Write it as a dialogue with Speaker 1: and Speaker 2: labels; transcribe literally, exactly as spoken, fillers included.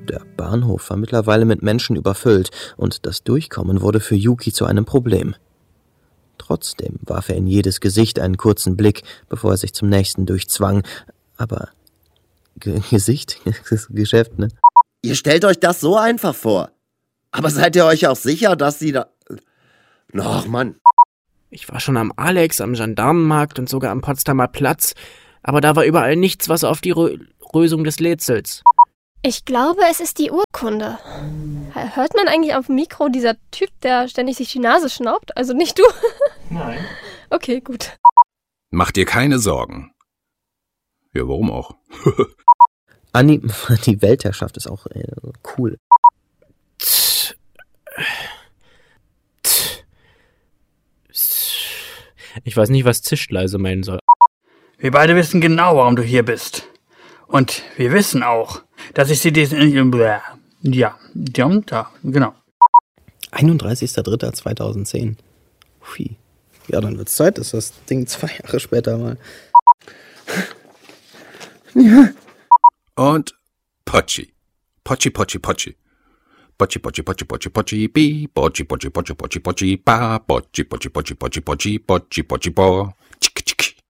Speaker 1: Der Bahnhof war mittlerweile mit Menschen überfüllt und das Durchkommen wurde für Yuki zu einem Problem. Trotzdem warf er in jedes Gesicht einen kurzen Blick, bevor er sich zum nächsten durchzwang. Aber G- Gesicht? Das ist Geschäft, ne?
Speaker 2: Ihr stellt euch das so einfach vor. Aber seid ihr euch auch sicher, dass sie da... Ach, Mann.
Speaker 3: Ich war schon am Alex, am Gendarmenmarkt und sogar am Potsdamer Platz, aber da war überall nichts, was auf die Rö- Lösung des Rätsels.
Speaker 4: Ich glaube, es ist die Urkunde. Hört man eigentlich auf dem Mikro dieser Typ, der ständig sich die Nase schnaubt? Also nicht du?
Speaker 3: Nein.
Speaker 4: Okay, gut.
Speaker 5: Mach dir keine Sorgen. Ja, warum auch?
Speaker 1: Anni, die Weltherrschaft ist auch äh, cool.
Speaker 3: Tch. Tch. Ich weiß nicht, was Zischleise meinen soll.
Speaker 6: Wir beide wissen genau, warum du hier bist. Und wir wissen auch, dass ich sie diesen... Ja, da, genau.
Speaker 1: einunddreißigster dritter zweitausendzehn. Hui. Ja, dann wird's Zeit, dass das Ding zwei Jahre später mal...
Speaker 5: Ja. Und Pochi. Pochi, Pochi, Pochi. Pochi, Pochi, Pochi, Pochi, Pochi, bi. Pochi, Pochi, Pochi, Pochi, Pochi, ba. Pochi, Pochi, Pochi, Pochi, Pochi, Pochi, Pochi, bo.